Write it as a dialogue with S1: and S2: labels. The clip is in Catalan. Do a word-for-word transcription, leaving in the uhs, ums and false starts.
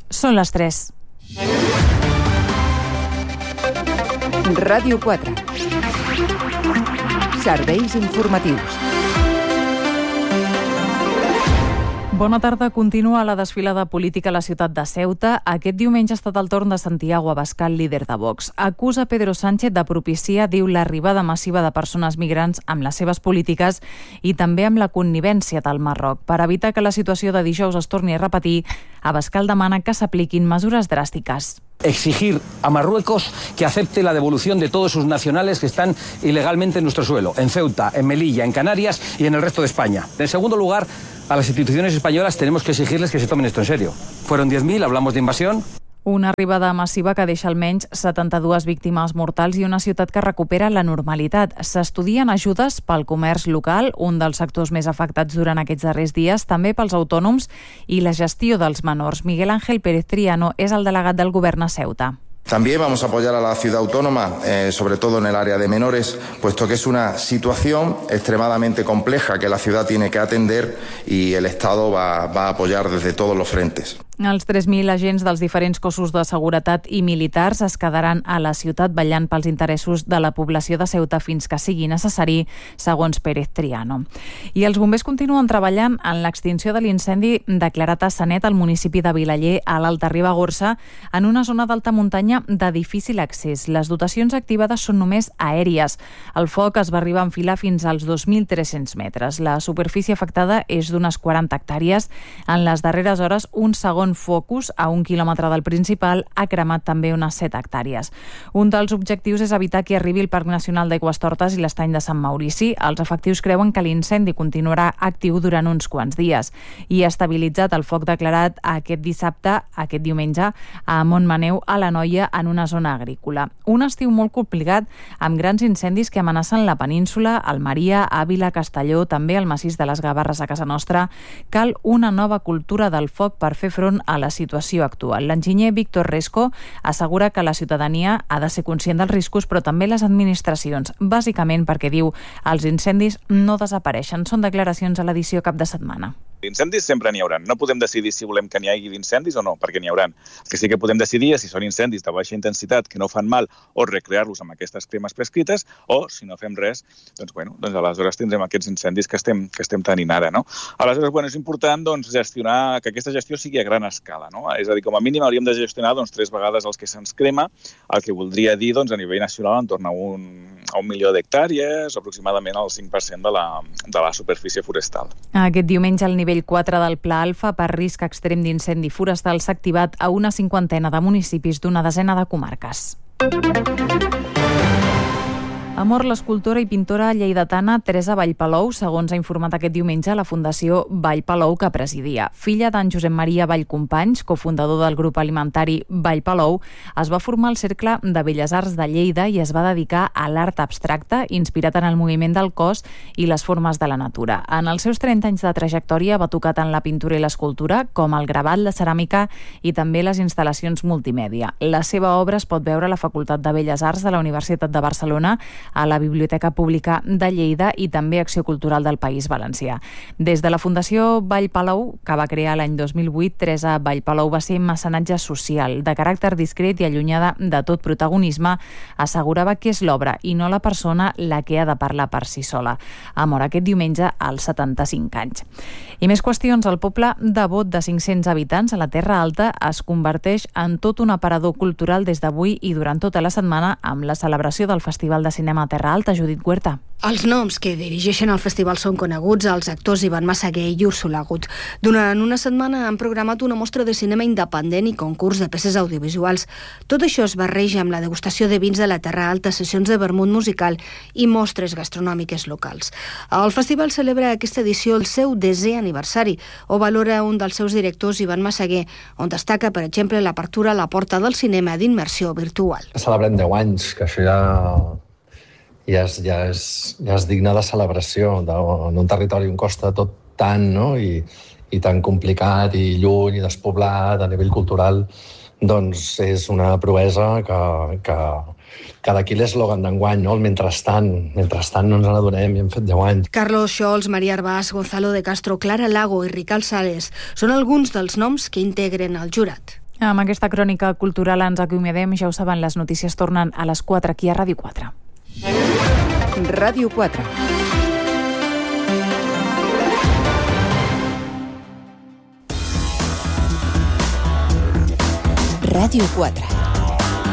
S1: Són les tres.
S2: Ràdio quatre. Serveis informatius.
S1: Bona tarda. Continua la desfilada política a la ciutat de Ceuta. Aquest diumenge ha estat el torn de Santiago Abascal, líder de Vox. Acusa Pedro Sánchez de propiciar, diu, l'arribada massiva de persones migrants amb les seves polítiques i també amb la connivència del Marroc. Per evitar que la situació de dijous es torni a repetir, Abascal demana que s'apliquin mesures dràstiques.
S3: Exigir a Marruecos que acepte la devolución de todos sus nacionales que están ilegalmente en nuestro suelo, en Ceuta, en Melilla, en Canarias y en el resto de España. En segundo lugar, a las instituciones españolas tenemos que exigirles que se tomen esto en serio. Fueron diez mil, hablamos de invasión.
S1: Una arribada massiva que deixa almenys setanta-dues víctimes mortals i una ciutat que recupera la normalitat. S'estudien ajudes pel comerç local, un dels sectors més afectats durant aquests darrers dies, també pels autònoms i la gestió dels menors. Miguel Ángel Pérez Triano és el delegat del govern a Ceuta.
S4: También vamos a apoyar a la ciudad autónoma, eh, sobre todo en el área de menores, puesto que es una situación extremadamente compleja que la ciudad tiene que atender y el Estado va, va a apoyar desde todos los frentes.
S1: Els tres mil agents dels diferents cossos de seguretat i militars es quedaran a la ciutat vetllant pels interessos de la població de Ceuta fins que sigui necessari, segons Pérez Triano. I els bombers continuen treballant en l'extinció de l'incendi declarat a Sanet, al municipi de Vilaller, a l'Alta Ribagorça, en una zona d'alta muntanya de difícil accés. Les dotacions activades són només aèries. El foc es va arribar a enfilar fins als dos mil tres-cents metres. La superfície afectada és d'unes quaranta hectàrees. En les darreres hores, un segon focus a un quilòmetre del principal ha cremat també unes set hectàrees. Un dels objectius és evitar que arribi el Parc Nacional d'Aigüestortes i l'Estany de Sant Maurici. Els efectius creuen que l'incendi continuarà actiu durant uns quants dies i ha estabilitzat el foc declarat aquest dissabte, aquest diumenge, a Montmaneu, a l'Anoia, en una zona agrícola. Un estiu molt complicat, amb grans incendis que amenacen la península, Almeria, Àvila, Castelló, també el massís de les Gavarres a casa nostra. Cal una nova cultura del foc per fer front a la situació actual. L'enginyer Víctor Resco assegura que la ciutadania ha de ser conscient dels riscos, però també les administracions, bàsicament perquè, diu, els incendis no desapareixen. Són declaracions a l'edició cap de setmana.
S5: Incendis sempre n'hi haurà. No podem decidir si volem que n'hi hagi d'incendis o no, perquè n'hi haurà. El que sí que podem decidir és si són incendis de baixa intensitat que no fan mal o recrear-los amb aquestes cremes prescrites, o si no fem res, doncs, bueno, doncs aleshores tindrem aquests incendis que estem, que estem tenint ara, no? Aleshores, bueno, és important doncs, gestionar, que aquesta gestió sigui a gran escala, no? És a dir, com a mínim hauríem de gestionar doncs, tres vegades els que se'ns crema, el que voldria dir doncs, a nivell nacional en torn a un, a un milió d'hectàrees, aproximadament el cinc per cent de la, de la superfície forestal.
S1: Aquest diumenge el nivell quatre del Pla Alfa per risc extrem d'incendi forestal s'ha activat a una cinquantena de municipis d'una desena de comarques. Ha mort l'escultora i pintora lleidatana Teresa Vallpalou, segons ha informat aquest diumenge la Fundació Vallpalou, que presidia. Filla d'en Josep Maria Vallcompanys, cofundador del grup alimentari Vallpalou, es va formar al Cercle de Belles Arts de Lleida i es va dedicar a l'art abstracte, inspirat en el moviment del cos i les formes de la natura. En els seus trenta anys de trajectòria va tocar tant la pintura i l'escultura com el gravat, la ceràmica i també les instal·lacions multimèdia. La seva obra es pot veure a la Facultat de Belles Arts de la Universitat de Barcelona, a la Biblioteca Pública de Lleida i també Acció Cultural del País Valencià. Des de la Fundació Vallpalou, que va crear l'any dos mil vuit, Teresa Vallpalou va ser mecenatge social, de caràcter discret i allunyada de tot protagonisme. Assegurava que és l'obra i no la persona la que ha de parlar per si sola. Ha mort aquest diumenge als setanta-cinc anys. I més qüestions. El poble devot de cinc-cents habitants a la Terra Alta es converteix en tot un aparador cultural des d'avui i durant tota la setmana amb la celebració del Festival de Cinema a Terra Alta. Judit Huerta.
S6: Els noms que dirigeixen el festival són coneguts, els actors Ivan Massaguer i Úrsula Gut. Durant una setmana han programat una mostra de cinema independent i concurs de peces audiovisuals. Tot això es barreja amb la degustació de vins de la Terra Alta, sessions de vermut musical i mostres gastronòmiques locals. El festival celebra aquesta edició el seu desè aniversari, o valora un dels seus directors, Ivan Massaguer, on destaca, per exemple, l'apertura a la porta del cinema d'immersió virtual.
S7: Celebrem deu anys, que això ja... Ja és, ja, és, ja és digne de celebració, de, en un territori on costa tot tant, no? I, i tan complicat, i lluny, i despoblat, a nivell cultural, doncs és una proesa que, que, que d'aquí l'eslògan d'enguany, no? El mentrestant, mentrestant no ens n'adonem i hem fet deu anys.
S6: Carlos Scholz, Maria Arbàs, Gonzalo de Castro, Clara Lago i Ricard Sales són alguns dels noms que integren el jurat.
S1: Amb aquesta crònica cultural ens acomiadem. Ja ho saben, les notícies tornen a les quatre aquí a Ràdio quatre.
S2: Ràdio quatre. Ràdio quatre.